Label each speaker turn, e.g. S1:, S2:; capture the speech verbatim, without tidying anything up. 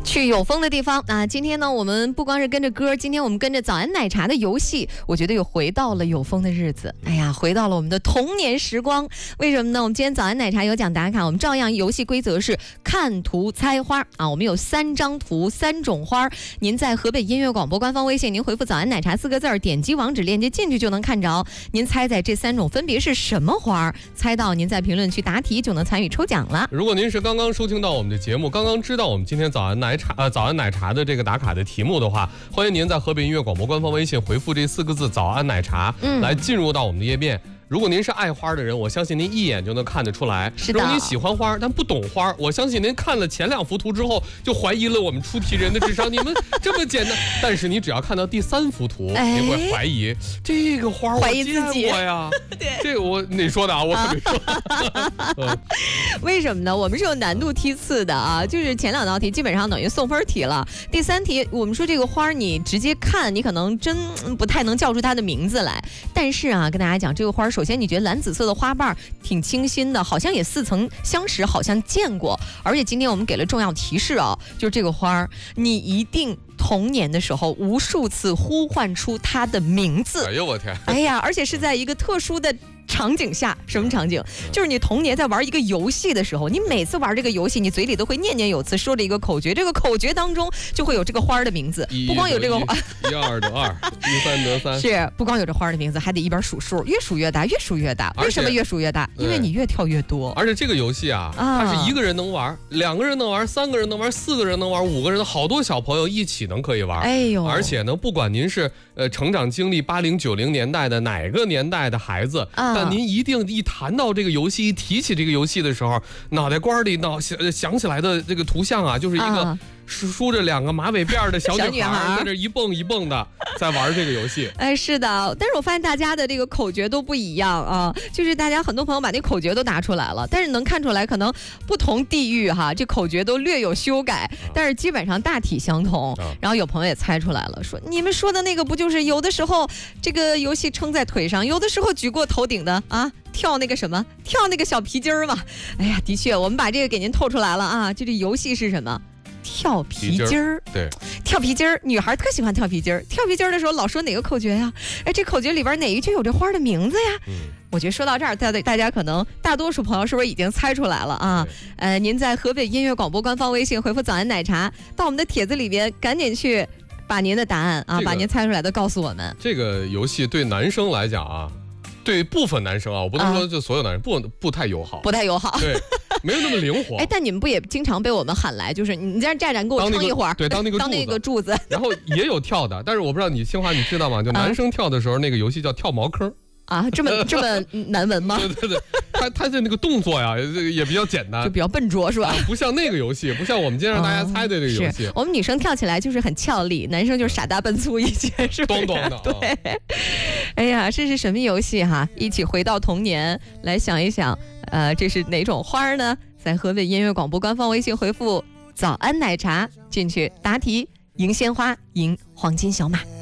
S1: 去有风的地方啊！今天呢，我们不光是跟着歌，今天我们跟着早安奶茶的游戏，我觉得又回到了有风的日子。哎呀，回到了我们的童年时光。为什么呢？我们今天早安奶茶有奖打卡，我们照样游戏规则是看图猜花啊。我们有三张图，三种花。您在河北音乐广播官方微信，您回复“早安奶茶”四个字儿，点击网址链接进去就能看着。您猜猜这三种分别是什么花？猜到您在评论区答题就能参与抽奖了。
S2: 如果您是刚刚收听到我们的节目，刚刚知道我们今天早安奶茶呃早安奶茶的这个打卡的题目的话，欢迎您在河北音乐广播官方微信回复这四个字“早安奶茶”，嗯，来进入到我们的页面。如果您是爱花的人，我相信您一眼就能看得出来。
S1: 是的。
S2: 如果您喜欢花但不懂花，我相信您看了前两幅图之后就怀疑了我们出题人的智商。你们这么简单，但是你只要看到第三幅图，哎、你会怀疑这个花我见过呀。对，这个我你说的啊，我可没说。
S1: 为什么呢？我们是有难度梯次的啊，就是前两道题基本上等于送分题了。第三题我们说这个花你直接看，你可能真不太能叫出它的名字来。但是啊，跟大家讲这个花。首先，你觉得蓝紫色的花瓣挺清新的，好像也似曾相识，好像见过。而且今天我们给了重要提示啊，就是这个花你一定童年的时候无数次呼唤出它的名字。
S2: 哎呦我天！
S1: 哎呀，而且是在一个特殊的场景下。什么场景？就是你童年在玩一个游戏的时候，你每次玩这个游戏，你嘴里都会念念有词，说着一个口诀，这个口诀当中就会有这个花的名字。不光有这个
S2: 一二得二，一三得三，
S1: 是不光有这花的名字，还得一边数数，越数越大，越数越大。为什么越数越大？因为你越跳越多。
S2: 而且这个游戏啊，啊它是一个人能玩，两个人能玩，三个人能玩，四个人能玩，五个人，好多小朋友一起能可以玩。
S1: 哎呦！
S2: 而且呢，不管您是呃成长经历八零九零年代的哪个年代的孩子，啊、但您一定一谈到这个游戏，一提起这个游戏的时候，脑袋瓜里脑想想起来的这个图像啊，就是一个。啊梳着两个马尾辫的小女孩在这一蹦一蹦的在玩这个游戏。
S1: 哎，是的，但是我发现大家的这个口诀都不一样啊，就是大家很多朋友把那口诀都拿出来了，但是能看出来可能不同地域哈，这口诀都略有修改，但是基本上大体相同。然后有朋友也猜出来了，说你们说的那个不就是有的时候这个游戏撑在腿上，有的时候举过头顶的啊？跳那个什么，跳那个小皮筋儿嘛。哎呀，的确，我们把这个给您透出来了啊，这个游戏是什么？跳皮筋儿，
S2: 对，
S1: 跳皮筋儿，女孩特喜欢跳皮筋儿。跳皮筋儿的时候，老说哪个口诀呀？哎，这口诀里边哪一句有这花的名字呀？嗯，我觉得说到这儿，大大家可能大多数朋友是不是已经猜出来了啊？呃，您在河北音乐广播官方微信回复“早安奶茶”到我们的帖子里边，赶紧去把您的答案啊，这个、把您猜出来的告诉我们。
S2: 这个游戏对男生来讲啊。对部分男生啊，我不能说就所有男生，不不太友好，
S1: 不太友好，
S2: 对，没有那么灵活。
S1: 哎，但你们不也经常被我们喊来，就是你在这站站，给我撑一会儿，
S2: 对，当那个
S1: 当那个柱子。
S2: 然后也有跳的，但是我不知道你清华你知道吗？就男生跳的时候，那个游戏叫跳茅坑。
S1: 啊，这么这么难闻吗？
S2: 对对对，他他的那个动作呀，也也比较简单，
S1: 就比较笨拙是吧？
S2: 啊、不像那个游戏，不像我们今天让大家猜的这个游戏。
S1: 我们女生跳起来就是很俏丽，男生就是傻大笨粗一些，是不是？
S2: 咚咚的。
S1: 对。哎呀，这是什么游戏哈？一起回到童年，来想一想，呃，这是哪种花呢？在河北音乐广播官方微信回复“早安奶茶”进去答题，赢鲜花，赢黄金小马。